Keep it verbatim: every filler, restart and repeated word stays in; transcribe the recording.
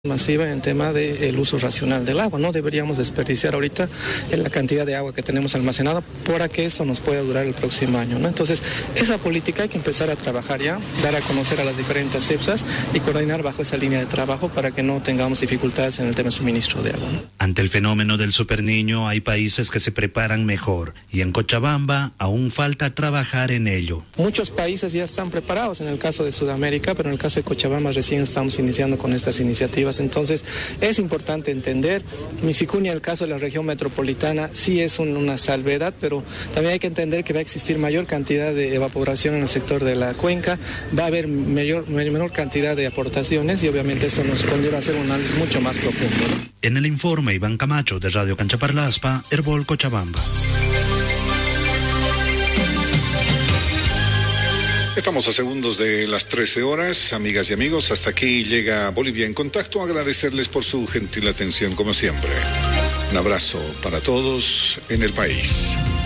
masiva en el tema del uso racional del agua. No deberíamos desperdiciar ahorita en la cantidad de agua que tenemos almacenada para que eso nos pueda durar el próximo año, ¿no? Entonces, esa política hay que empezar a trabajar ya, dar a conocer a las diferentes CEPSAs y coordinar bajo esa línea de trabajo para que no tengamos dificultades en el tema de suministro de agua, ¿no? Ante el fenómeno del superniño hay países que se preparan mejor y en Cochabamba aún falta trabajar en ello. Muchos países ya están preparados en el caso de Sudamérica, pero en el caso de Cochabamba recién estamos iniciando con estas iniciativas. Entonces, es importante entender, Misicuña, el caso de la región metropolitana, sí es un, una salvedad, pero también hay que entender que va a existir mayor cantidad de evaporación en el sector de la cuenca, va a haber mayor, menor cantidad de aportaciones y obviamente esto nos conlleva a hacer un análisis mucho más profundo, ¿no? En el informe, Iván Camacho, de Radio Canchaparlaspa, Herbol, Cochabamba. Estamos a segundos de las trece horas, amigas y amigos, hasta aquí llega Bolivia en Contacto. Agradecerles por su gentil atención como siempre. Un abrazo para todos en el país.